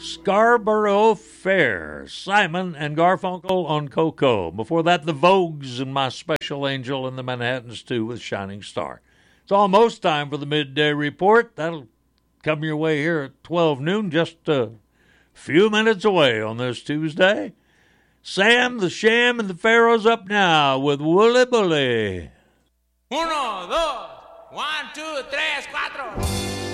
Scarborough Fair, Simon and Garfunkel on Coco. Before that, the Vogues and My Special Angel and the Manhattans, too, with Shining Star. It's almost time for the Midday Report. That'll come your way here at 12 noon, just a few minutes away on this Tuesday. Sam, the Sham, and the Pharaohs up now with Wooly Bully. 1, 2, 1, 2, 3, 4.